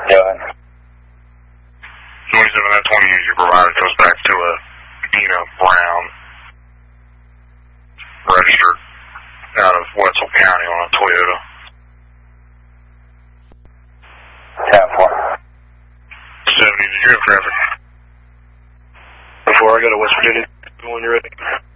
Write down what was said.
Go ahead. 27, that 20 you provided goes back to a Dina Brown, registered out of Wetzel County on a Toyota. 10-4. 70, did you have traffic? Before I go to West Virginia, when you're ready.